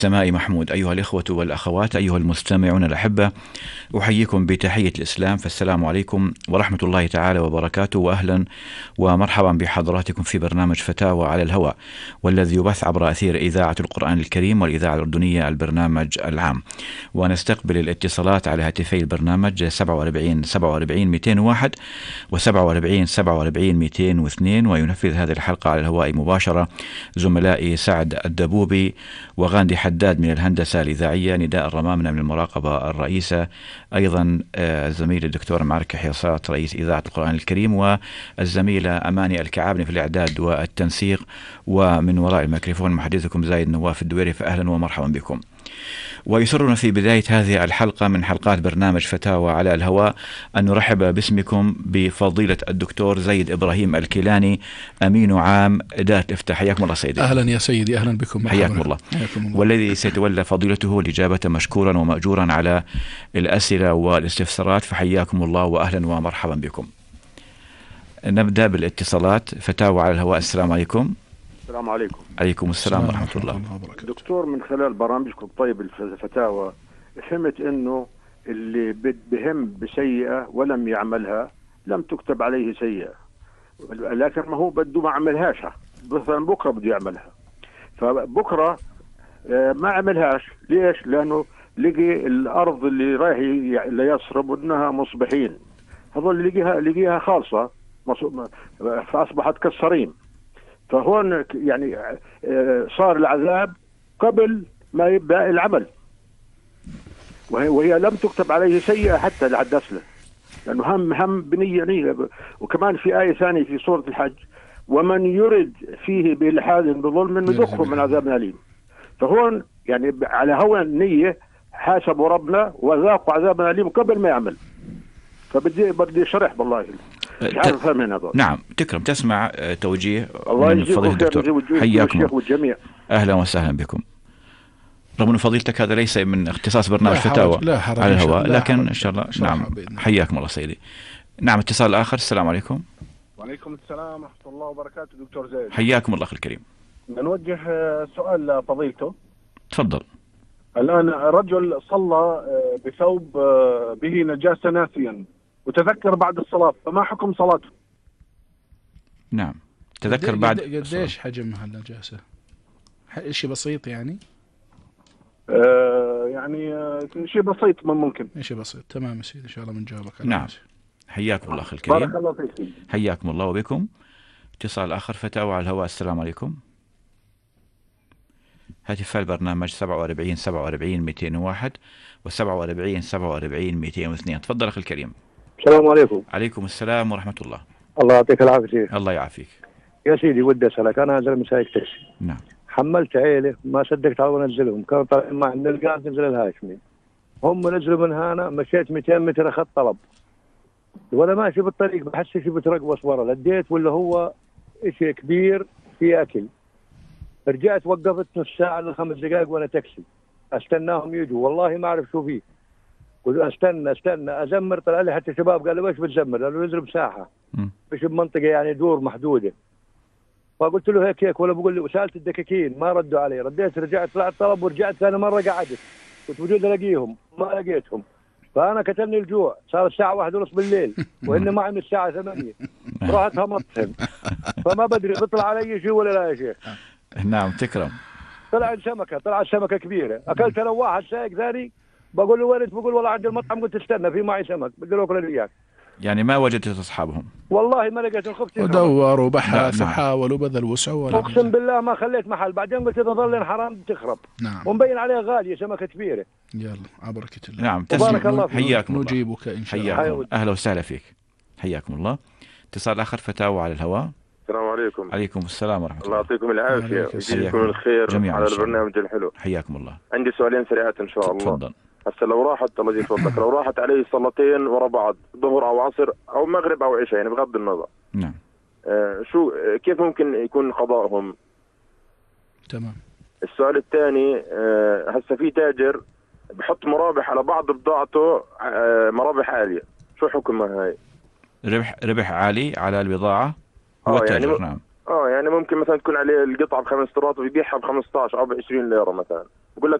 سمائي محمود. أيها الإخوة والأخوات، أيها المستمعون الأحبة، أحييكم بتحية الإسلام، فالسلام عليكم ورحمة الله تعالى وبركاته، وأهلا ومرحبا بحضراتكم في برنامج فتاوى على الهواء، والذي يبث عبر أثير إذاعة القرآن الكريم والإذاعة الأردنية البرنامج العام. ونستقبل الاتصالات على هاتفي البرنامج 47 47 201 و47 47 202. وينفذ هذه الحلقة على الهواء مباشرة زملائي سعد الدبوبي وغاندي حداد من الهندسة الإذاعية، نداء الرمامنة من المراقبة الرئيسة، أيضا الزميل الدكتور معركة حيصات رئيس إذاعة القرآن الكريم، والزميلة أماني الكعابني في الإعداد والتنسيق، ومن وراء الميكروفون محدثكم زايد نواف الدويري. فأهلا ومرحبا بكم. ويسرنا في بداية هذه الحلقة من حلقات برنامج فتاوى على الهواء أن نرحب باسمكم بفضيلة الدكتور زيد إبراهيم الكيلاني، أمين عام إدارة الإفتاء. حياكم الله سيدي. أهلا يا سيدي، أهلا بكم. حياكم الله. والذي سيتولى فضيلته الإجابة مشكورا ومأجورا على الأسئلة والاستفسارات، فحياكم الله وأهلا ومرحبا بكم. نبدأ بالاتصالات. فتاوى على الهواء. السلام عليكم. السلام عليكم. عليكم السلام ورحمة الله. دكتور، من خلال برامجكم الطيب الفتاوى فهمت انه اللي بهم بسيئة ولم يعملها لم تكتب عليه سيئة، لكن ما هو بده ما عملهاش، مثلا بكرة بده يعملها، فبكرة ما عملهاش. ليش؟ لأنه لقي الأرض اللي رايح ليصرب انها مصبحين، هذول لقيها خالصة فأصبحت كالصريم. فهون يعني صار العذاب قبل ما يبدأ العمل، وهي لم تكتب عليه سيئة حتى لعدس له، لأنه هم بنية. وكمان في آية ثانية في سورة الحج: ومن يرد فيه بإلحاد بظلم نذقه من عذاب أليم. فهون يعني على هوى النية حاسبوا ربنا وذاقوا عذاب أليم قبل ما يعمل. فبدي شرح بالله. نعم، تكرم تسمع توجيه الله من فضيلة الدكتور. حياكم والجميع. أهلا وسهلا بكم. رغم أن فضيلتك هذا ليس من اختصاص برنامج فتاوى على الهواء، لكن إن شاء الله. نعم، حياكم الله سيدي. نعم، اتصال آخر. السلام عليكم. وعليكم السلام ورحمة الله وبركاته. دكتور زيد، حياكم الله أخي الكريم. نوجه سؤال لفضيلته. تفضل. الآن رجل صلى بثوب به نجاسة ناسيا وتذكر بعد الصلاة، فما حكم صلاته؟ نعم، تذكر بعد. قديش حجم هالنجاسة؟ شيء بسيط يعني؟ يعني شيء بسيط ممكن. شيء بسيط. تمام يا سيدي، إن شاء الله بنجاوبك. نعم، حياكم الله أخي الكريم. بارك الله فيك. حياكم الله وبكم. اتصال آخر. فتاوى على الهواء. السلام عليكم. هاتف البرنامج 47 47 201 و47 47 202. تفضل أخي الكريم. السلام عليكم. عليكم السلام ورحمة الله. الله يعطيك العافية شيخ. الله يعافيك يا سيدي. ودي أسألك، أنا زلمة سايق تاكسي. نعم. حملت عيلة، ما صدقت على انزلهم، كانوا طالعين مع من القاز نزل الهاشمي، هم نزلوا من هنا، مشيت 200 متر اخذت طلب، وانا ماشي بالطريق بحس شيء بترقص ورا، لديت ولا هو شيء كبير في اكل، رجعت وقفت نص ساعة ل5 دقائق وانا تاكسي استناهم يجوا، والله ما اعرف شو فيه، قلت استنى ازمر، طلع لي حتى شباب قالوا ايش بتزمر؟ قالوا نزل بساحة مش بمنطقة يعني دور محدودة، فقلت له هيك ولا بقول لي، وسالت الدكاكين ما ردوا علي، رديت رجعت طلعت طلب ورجعت ثاني مره قعدت، كنت موجود الاقيهم ما لقيتهم، فانا كتلني الجوع، صار الساعه 1:30 بالليل وهن معي من الساعه 8، رحت همطهم، فما بدري بيطلع علي شيء ولا لا يا شيخ. نعم تكرم. طلعت سمكه كبيره، اكلت انا واحد سايق ثاني، بقول له وين؟ بقول والله عند المطعم، قلت استنى في معي سمك بدي اكل اياك. يعني ما وجدت اصحابهم؟ والله ما لقيت، الخبز ودوروا وبحث وحاولوا بذل وسع ولا اقسم بالله ما خليت محل، بعدين قلت اذا ظل حرام تخرب. نعم. ومبين عليها غاليه، سمكه كبيره. يلا عبركة الله. نعم، بارك الله فيك. حياكم الله. نجيبك ان شاء الله. حياكم. اهلا وسهلا فيك. حياكم الله. اتصال اخر. فتاوى على الهواء. السلام عليكم. عليكم السلام ورحمة الله. الله يعطيكم العافية ويجزيكم الخير جميعا على البرنامج الحلو. حياكم الله. عندي سؤالين سريعات إن شاء الله. تفضل. هسه لو راحت، الله يجزيك فضلك، لو راحت علي صلاتين ورا بعض، ظهر أو عصر أو مغرب أو عشاء، يعني بغض النظر. نعم. كيف ممكن يكون قضاءهم؟ تمام. السؤال الثاني، هسه في تاجر بحط مرابح على بعض بضاعته، مرابح عالية، شو حكمها هاي؟ ربح عالي على البضاعة. هو يعني نعم. يعني ممكن مثلا تكون عليه القطعه ب5 ليرات ويبيعها ب15 او ب20 ليره مثلا، بقول لك